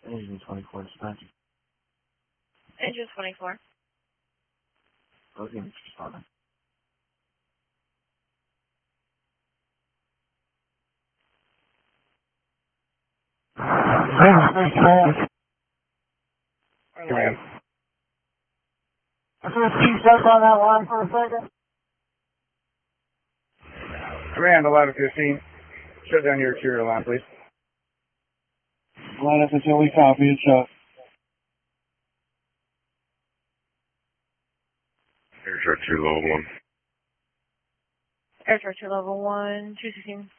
Engine 24, dispatcher. Engine 24. Okay, Mr. Respondent. Command. I'm going to keep stuck on that line for a second. Command 1115. Shut down your exterior line, please. Line up until we copy it, shut. Air Truck 2 Level 1. Air Truck 2 Level 1, 216.